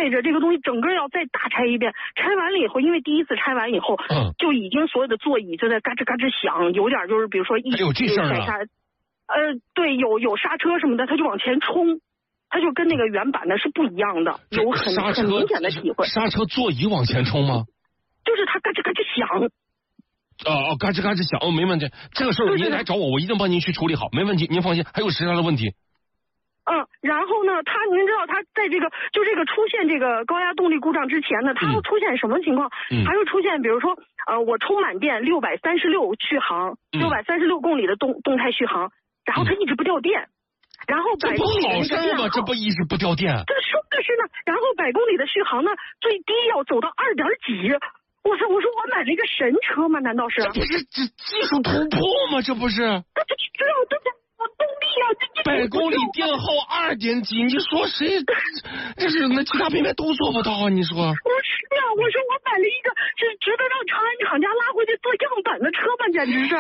味着这个东西整个要再大拆一遍。拆完了以后，因为第一次拆完以后，就已经所有的座椅就在嘎吱嘎吱响，有点就是比如说有这事儿啊？ 对，有刹车什么的，他就往前冲，他就跟那个原版的是不一样的，有很明显的体会。 刹车座椅往前冲吗？ 就是它嘎吱嘎吱响。 嘎吱嘎吱响，没问题。这个事儿您来找我，我一定帮您去处理好，没问题，您放心。还有其他的问题？ 然后呢，您知道他在这个出现这个高压动力故障之前呢，它会出现什么情况？还会出现比如说我充满电636续航，636公里的动态续航，然后它一直不掉电，然后100公里的那个电耗， 这不一直不掉电？ 这说的是呢，然后100公里的续航呢，最低要走到2点几。我说我买了一个神车吗？难道是？ 这不是技术突破吗？这不是？ 这只有这动力啊 ！100公里电耗2点几，你说谁？这是那其他品牌都做不到啊！你说？ 不是啊！我说我买了一个是值得让长安厂家拉回去做样板的车吗？简直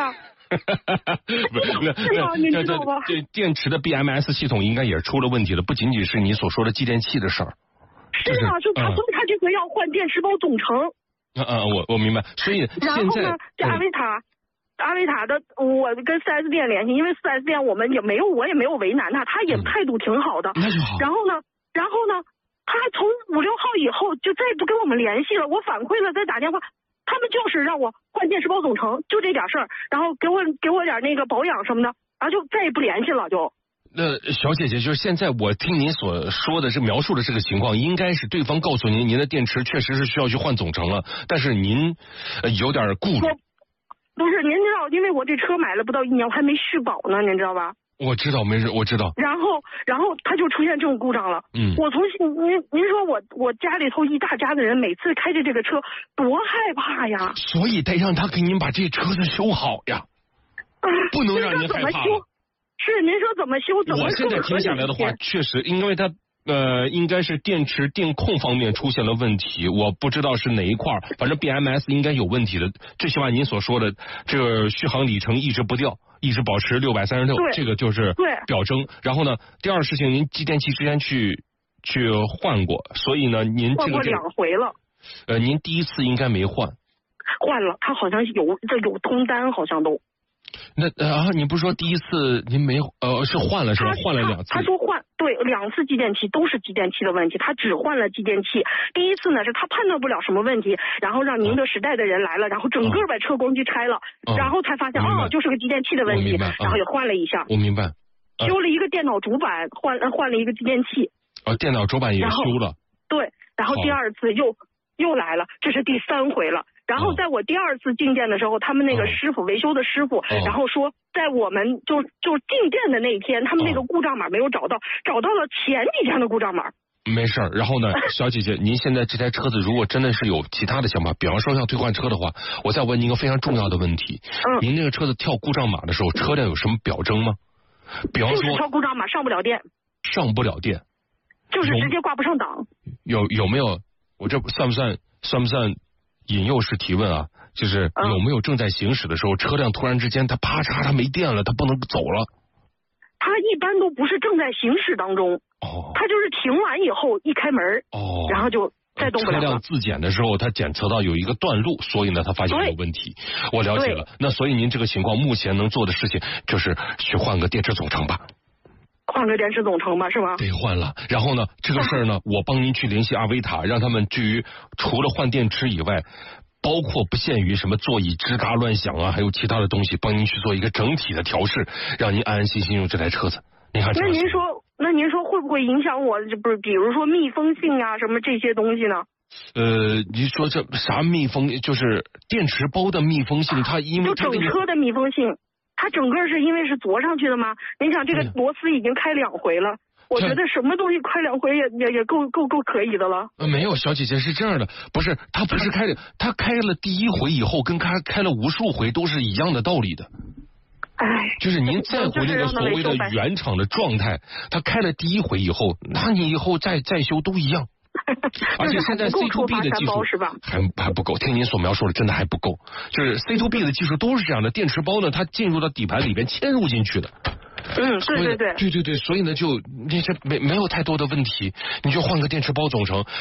是！你知道吧？ 这电池的 BMS 系统应该也是出了问题了，不仅仅是你所说的继电器的事儿。 是啊，所以他这回要换电池包总成。 我明白。所以现在， 然后呢，这阿维塔的，我跟4S 店联系，因为4S 店我也没有为难他，他也态度挺好的。 那就好。 然后呢，他从5、6号以后就再也不跟我们联系了。我反馈了，再打电话，他们就是让我换电池包总成，就这点事儿，然后给我点那个保养什么的，然后就再也不联系了就。 那小姐姐，就是现在我听您所说的描述的这个情况，应该是对方告诉您的电池确实是需要去换总成了，但是您有点顾虑。 不是，您知道，因为我这车买了不到1年，我还没续保呢，您知道吧？ 我知道，没事，我知道。 然后他就出现这种故障了。我从您说我家里头一大家子人，每次开着这个车多害怕呀。 所以得让他给您把这车子修好呀，不能让您害怕了。 是，您说怎么修？ 我现在听下来的话，确实，因为它应该是电池电控方面出现了问题，我不知道是哪一块，反正 BMS 应该有问题的。最起码您所说的这个续航里程一直不掉，一直保持636，这个就是表征。然后呢，第二事情，您继电器之前去换过，所以呢，您这个换过2回了。 您第一次应该没换。 换了，他好像有通单，好像都。 那你不是说第一次您没是换了是吧？换了2次。 他说换，对，2次继电器都是继电器的问题，他只换了继电器。第一次呢是他判断不了什么问题，然后让宁德时代的人来了，然后整个把车工具拆了，然后才发现就是个继电器的问题，然后也换了一下。 我明白。 修了一个电脑主板，换了一个继电器。 电脑主板也修了。 对，然后第2次又来了，这是第3回了。然后在我第2次进店的时候，他们那个师傅维修的师傅，然后说在我们就进店的那一天，他们那个故障码没有找到，找到了前几天的故障码。 没事儿。然后呢，小姐姐，您现在这台车子如果真的是有其他的想法，比方说要退换车的话，我再问您一个非常重要的问题。您这个车子跳故障码的时候，车辆有什么表征吗？比方说就是跳故障码上不了电。 上不了电。 就是直接挂不上档。 有没有？我这算不算引诱式提问啊？就是有没有正在行驶的时候，车辆突然之间它啪嚓它没电了，它不能走了？ 它一般都不是正在行驶当中，它就是停完以后一开门，然后就再动不了了。 车辆自检的时候，它检测到有一个断路，所以呢，它发现有问题。我了解了。那所以您这个情况目前能做的事情就是去换个电池总成吧。 换个电池总成吧，是吧？ 得换了。然后呢，这个事儿呢，我帮您去联系阿维塔，让他们至于除了换电池以外，包括不限于什么座椅吱嘎乱响啊，还有其他的东西，帮您去做一个整体的调试，让您安安心心用这台车子。您看， 那您说会不会影响我？不是，比如说密封性啊，什么这些东西呢？ 你说这啥密封？就是电池包的密封性，它因为就整车的密封性。它整个是因为是凿上去的吗？你想这个螺丝已经开2回了，我觉得什么东西开2回也够可以的了。 没有，小姐姐是这样的，不是，它不是它开了第1回以后，跟开了无数回都是一样的道理的。就是您在乎那个所谓的原厂的状态，它开了第1回以后，那你以后再修都一样。而且现在 C2B 的技术还不够，听您所描述的真的还不够。就是 C2B 的技术都是这样的，电池包呢它进入到底盘里边嵌入进去的。 对， 所以呢就这没有太多的问题，你就换个电池包总成。